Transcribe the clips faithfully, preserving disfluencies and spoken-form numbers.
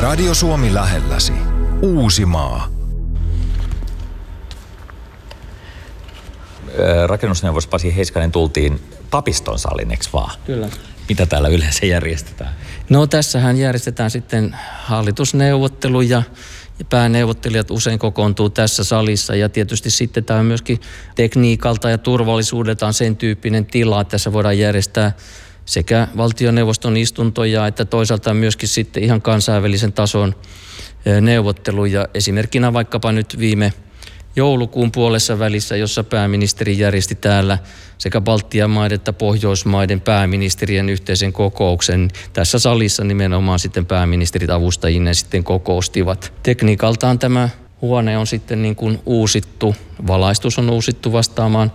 Radio Suomi lähelläsi. Uusimaa. Rakennusneuvos Pasi Heiskanen tultiin Papiston salin, eikö vaan? Kyllä. Mitä täällä yleensä järjestetään? No tässähän järjestetään sitten hallitusneuvotteluja ja pääneuvottelijat usein kokoontuu tässä salissa ja tietysti sitten tämä on myöskin tekniikalta ja turvallisuudelta on sen tyyppinen tila, että tässä voidaan järjestää sekä valtioneuvoston istuntoja että toisaalta myöskin sitten ihan kansainvälisen tason neuvotteluja. Esimerkkinä vaikkapa nyt viime joulukuun puolessa välissä, jossa pääministeri järjesti täällä sekä Baltian maiden että Pohjoismaiden pääministerien yhteisen kokouksen. Tässä salissa nimenomaan sitten pääministerit avustajineen sitten kokoustivat. Tekniikaltaan tämä huone on sitten niin kuin uusittu, valaistus on uusittu vastaamaan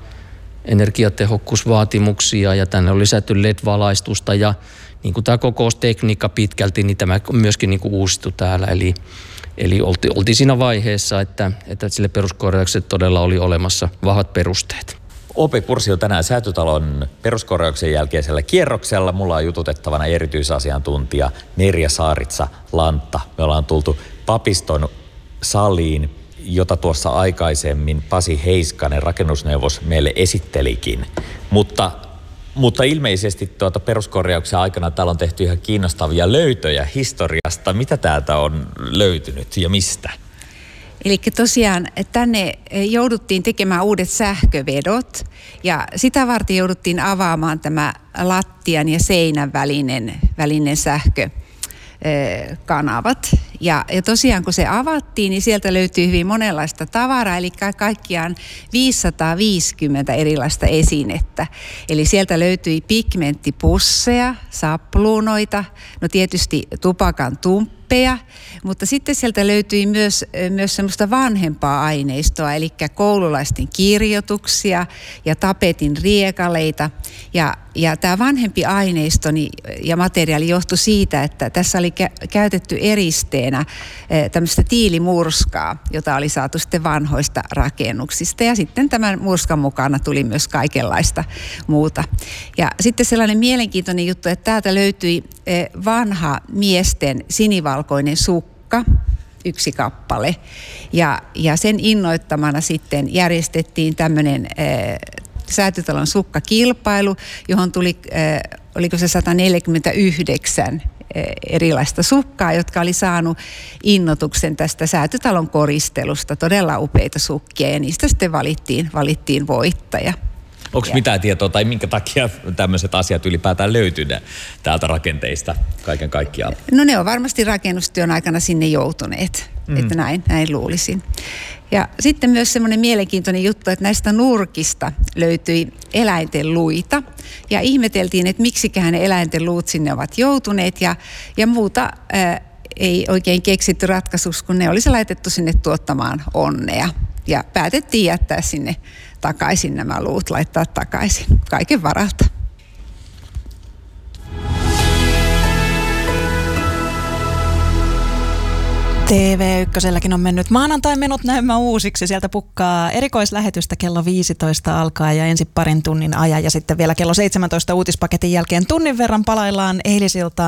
energiatehokkuusvaatimuksia ja tänne on lisätty L E D-valaistusta ja niin kuin tämä kokoustekniikka pitkälti, niin tämä on myöskin niin kuin uusittu täällä. Eli, eli olti, oltiin siinä vaiheessa, että, että sille peruskorjaukselle todella oli olemassa vahvat perusteet. O P-kurssi on tänään Säätytalon peruskorjauksen jälkeisellä kierroksella. Mulla on jututettavana erityisasiantuntija Merja Saaritsa-Lantta. Me ollaan tultu Papiston saliin, jota tuossa aikaisemmin Pasi Heiskanen, rakennusneuvos, meille esittelikin. Mutta, mutta ilmeisesti tuota peruskorjauksen aikana täällä on tehty ihan kiinnostavia löytöjä historiasta. Mitä täältä on löytynyt ja mistä? Eli tosiaan tänne jouduttiin tekemään uudet sähkövedot ja sitä varten jouduttiin avaamaan tämä lattian ja seinän välinen, välinen sähkö. kanavat. Ja, ja tosiaan kun se avattiin, niin sieltä löytyy hyvin monenlaista tavaraa, eli kaikkiaan viisisataaviisikymmentä erilaista esinettä. Eli sieltä löytyi pigmenttipusseja, sapluunoita, no tietysti tupakan tumppeja, mutta sitten sieltä löytyi myös, myös semmoista vanhempaa aineistoa, eli koululaisten kirjoituksia ja tapetin riekaleita. Ja, ja tämä vanhempi aineisto ja materiaali johtui siitä, että tässä oli kä- käytetty eristeenä tämmöistä tiilimurskaa, jota oli saatu sitten vanhoista rakennuksista. Ja sitten tämän murskan mukana tuli myös kaikenlaista muuta. Ja sitten sellainen mielenkiintoinen juttu, että täältä löytyi vanha miesten sinivalkoinen sukka, yksi kappale. Ja, ja sen innoittamana sitten järjestettiin tämmöinen Säätytalon sukkakilpailu, johon tuli, äh, oliko se sata neljäkymmentäyhdeksän äh, erilaista sukkaa, jotka oli saanut innotuksen tästä Säätytalon koristelusta. Todella upeita sukkia ja niistä sitten valittiin, valittiin voittaja. Onko mitään tietoa tai minkä takia tämmöiset asiat ylipäätään löytyy täältä rakenteista kaiken kaikkiaan? No ne on varmasti rakennustyön aikana sinne joutuneet, mm. että näin, näin luulisin. Ja sitten myös semmoinen mielenkiintoinen juttu, että näistä nurkista löytyi eläinten luita. Ja ihmeteltiin, että miksiköhän ne eläinten luut sinne ovat joutuneet. Ja, ja muuta ää, ei oikein keksitty ratkaisuksi, kun ne olisi laitettu sinne tuottamaan onnea. Ja päätettiin jättää sinne takaisin nämä luut, laittaa takaisin kaiken varalta. T V yksi on mennyt maanantain menot näemmä uusiksi. Sieltä pukkaa erikoislähetystä kello viisitoista alkaa ja ensin parin tunnin ajan ja sitten vielä kello seitsemäntoista uutispaketin jälkeen tunnin verran palaillaan eilisiltaan.